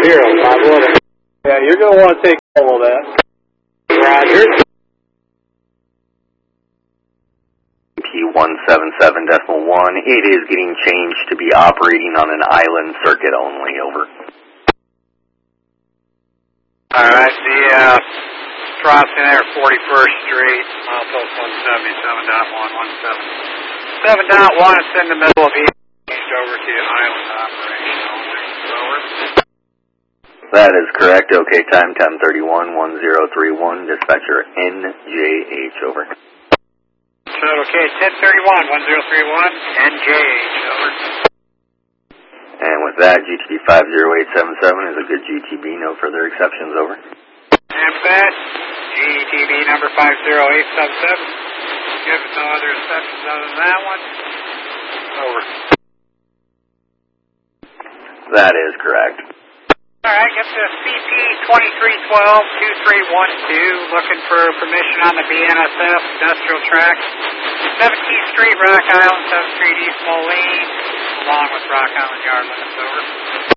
5 Yeah, you're going to want to take all of that. Roger. P177.1, it is getting changed to be operating on an island circuit only, over. Alright, the crossing there, 41st Street, milepost 177.117. 7.1, it's in the middle of the changed over to island operation only, over. That is correct. Okay, time 1031-1031, dispatcher NJH, over. Okay, 1031-1031, NJH, over. And with that, GTB 50877 is a good GTB, no further exceptions, over. Dispatch, GTB number 50877. Give us no other exceptions other than that one. Over. That is correct. Alright, get to CP 2312-2312, looking for permission on the BNSF industrial track. 17th Street, Rock Island, 7th Street, East Moline, along with Rock Island Yard limits, over.